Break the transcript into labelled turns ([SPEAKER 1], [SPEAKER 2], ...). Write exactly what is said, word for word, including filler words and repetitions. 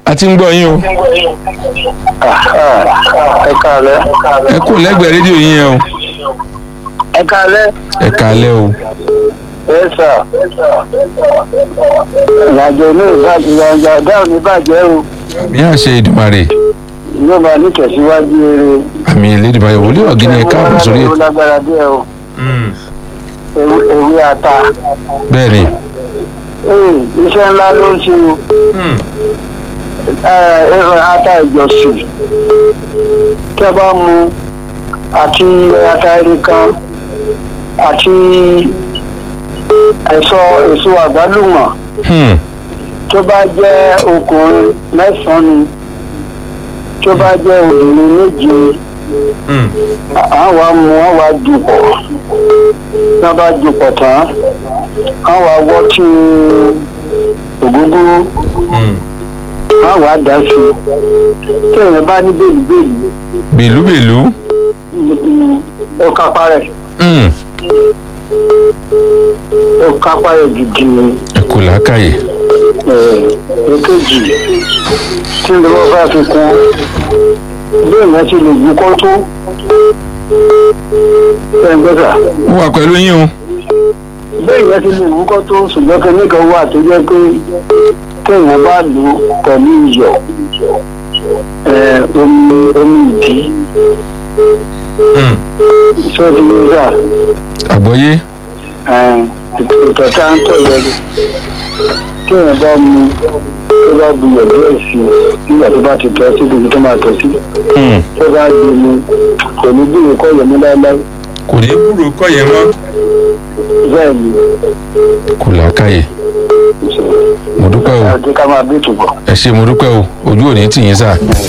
[SPEAKER 1] a ti ń gbọ́ yín o.
[SPEAKER 2] ẹ káalẹ́.
[SPEAKER 1] ẹ kú lẹ́gbẹ̀ẹ́ rédíò yín yẹn o.
[SPEAKER 2] ẹ káalẹ́.
[SPEAKER 1] ẹ káalẹ́ o.
[SPEAKER 2] ẹ sà. ìrìnàjò ní ìbàjẹ́ ọjà dáhùn ní bàjẹ́ o.
[SPEAKER 1] àmì àṣẹ Èdùmàrè.
[SPEAKER 2] yóò máa ní tẹ̀síwájú eré.
[SPEAKER 1] àmì Elédùmarè wòlíì Ọ̀gíní ẹ káàbọ̀ sórí ètò.
[SPEAKER 2] ó lágbára díẹ̀ o. ewé ata.
[SPEAKER 1] bẹ́ẹ̀ ni.
[SPEAKER 2] ee iṣẹ́ ńlá ló ń ṣe o. ẹ̀rọ ata ìjọsìn tí a bá mu àti ata eré kan àti ẹ̀ṣọ́ èso àgbálùmọ̀ tó bá jẹ́ ọkùnrin mẹ́sàn-án ni tó bá jẹ́ obìnrin méje àwọn amú wọn wá dùpọ̀ wọn bá dùpọ̀ tán wọn wá wọ́ tí ògógóró wọn wá dá sí tí èèyàn bá ní bèlúbèlú
[SPEAKER 1] bèlúbèlú
[SPEAKER 2] ó kápá rẹ̀ ó kápá rẹ̀ gidi ni.
[SPEAKER 1] ẹ kò lákàyè.
[SPEAKER 2] èkejì tí ló bá bá fi kún bí èèyàn ti lè gbú kọ́ tó ẹgbẹ́ta.
[SPEAKER 1] ó wà pẹ̀lú yín o.
[SPEAKER 2] bí èèyàn ti lè gbú kọ́ tó ṣùgbọ́n kí nìkan wà tó jẹ́ pé téèyàn bá lò pẹ̀lú iyọ̀ omi omi ìdí sọ́ọ́dún nígbà.
[SPEAKER 1] àgbọ́yé.
[SPEAKER 2] ìtọ́ta ń tọ̀ lẹ́nu tí èèyàn bá mu tó bá buyọ̀ díẹ̀ sí i nígbà tó bá ti tọ́ sí ibi tó máa tọ́ sí tó bá di mu kò ní búrò kọ́ yẹn mú láéláé.
[SPEAKER 1] kò ní búrò kọ́ yẹn mọ́.
[SPEAKER 2] bẹ́ẹ̀ ni.
[SPEAKER 1] kò lákàyè. mo dúpẹ́ o.
[SPEAKER 2] àti ká máa bí tùbọ̀.
[SPEAKER 1] ẹ ṣé mo dúpẹ́ o ojú ò ní tì yín sáà.